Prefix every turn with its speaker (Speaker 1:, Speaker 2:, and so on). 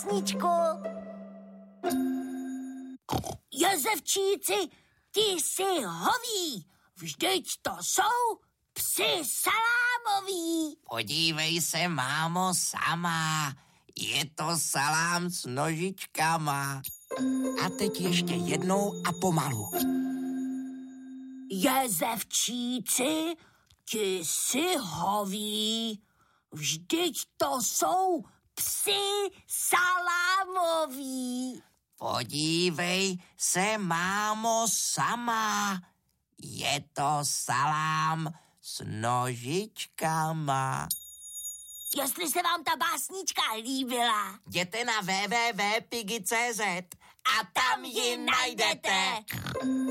Speaker 1: básničku. Jezevčíci, ti jsi hoví, vždyť to jsou psi salámoví.
Speaker 2: Podívej se, mámo, sama. Je to salám s nožičkama. A teď ještě jednou a pomalu.
Speaker 1: Jezevčíci, ti jsi hoví, vždyť to jsou psi salámoví.
Speaker 2: Podívej se, mámo, sama. Je to salám s nožičkama.
Speaker 1: Jestli se vám ta básnička líbila,
Speaker 2: Jděte na www.pigi.cz a tam ji najdete.